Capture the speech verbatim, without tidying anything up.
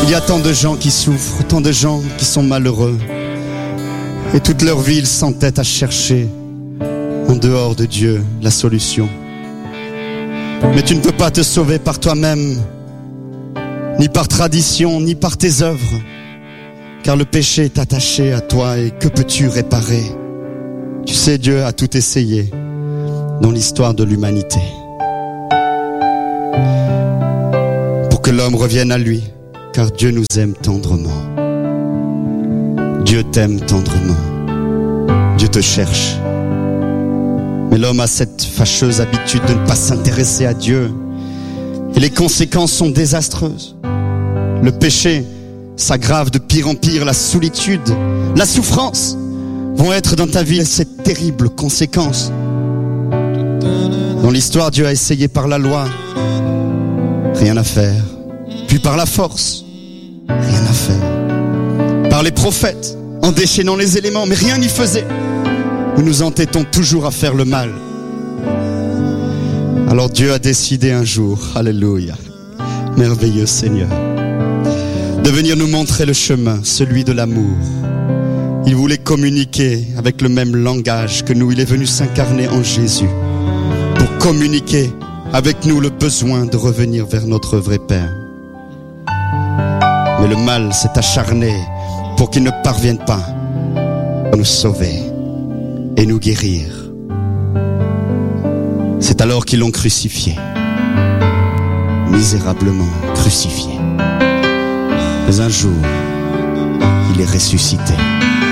Il y a tant de gens qui souffrent, tant de gens qui sont malheureux. Et toute leur vie, ils s'entêtent à chercher, en dehors de Dieu, la solution. Mais tu ne peux pas te sauver par toi-même, ni par tradition, ni par tes œuvres, car le péché est attaché à toi et que peux-tu réparer? Tu sais, Dieu a tout essayé dans l'histoire de l'humanité pour que l'homme revienne à lui, car Dieu nous aime tendrement. Dieu t'aime tendrement. Dieu te cherche. Mais l'homme a cette fâcheuse habitude de ne pas s'intéresser à Dieu. Et les conséquences sont désastreuses. Le péché s'aggrave de pire en pire. La solitude, la souffrance vont être dans ta vie cette terrible conséquence. Dans l'histoire, Dieu a essayé par la loi. Rien à faire. Puis par la force. Rien à faire. Par les prophètes, en déchaînant les éléments, mais rien n'y faisait. Nous nous entêtons toujours à faire le mal. Alors Dieu a décidé un jour, alléluia, merveilleux Seigneur, de venir nous montrer le chemin, celui de l'amour. Il voulait communiquer avec le même langage que nous. Il est venu s'incarner en Jésus pour communiquer avec nous le besoin de revenir vers notre vrai Père. Mais le mal s'est acharné pour qu'il ne parvienne pas à nous sauver et nous guérir. C'est alors qu'ils l'ont crucifié, misérablement crucifié. Mais un jour, il est ressuscité.